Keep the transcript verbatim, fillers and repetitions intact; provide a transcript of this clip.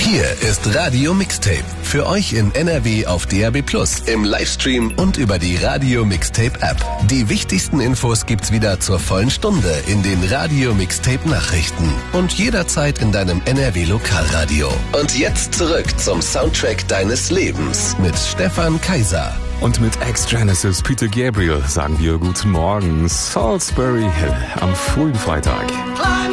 Hier ist Radio Mixtape. Für euch in N R W auf D A B plus, im Livestream und über die Radio Mixtape App. Die wichtigsten Infos gibt's wieder zur vollen Stunde in den Radio Mixtape Nachrichten und jederzeit in deinem N R W Lokalradio. Und jetzt zurück zum Soundtrack deines Lebens mit Stefan Kaiser. Und mit Ex-Genesis Peter Gabriel sagen wir guten Morgen. Salisbury Hill am frühen Freitag.